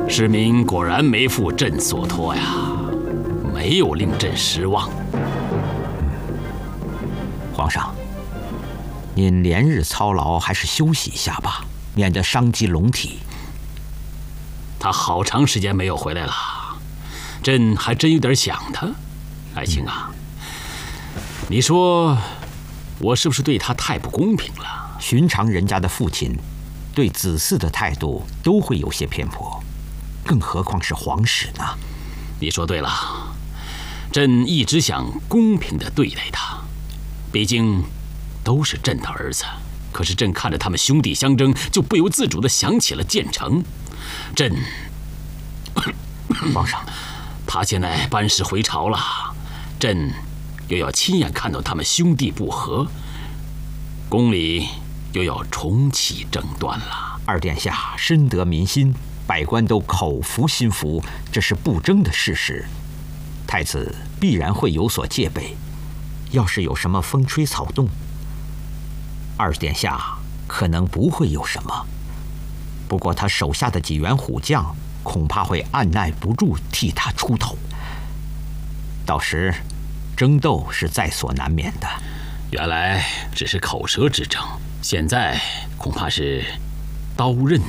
市民果然没负朕所托呀，没有令朕失望。 皇上，您连日操劳，还是休息一下吧，免得伤及龙体。 他好长时间没有回来了，朕还真有点想他。爱卿啊，你说我是不是对他太不公平了？ 寻常人家的父亲，对子嗣的态度都会有些偏颇，更何况是皇室呢？ 你说对了，朕一直想公平地对待他，毕竟都是朕的儿子。可是朕看着他们兄弟相争，就不由自主地想起了建成。朕， 皇上， 他现在班师回朝了，朕又要亲眼看到他们兄弟不和，宫里又要重启争端了。 二殿下深得民心，百官都口服心服，这是不争的事实。太子必然会有所戒备，要是有什么风吹草动，二殿下可能不会有什么。不过他手下的几员虎将恐怕会按耐不住替他出头，到时争斗是在所难免的。 原来只是口舌之争，现在恐怕是刀刃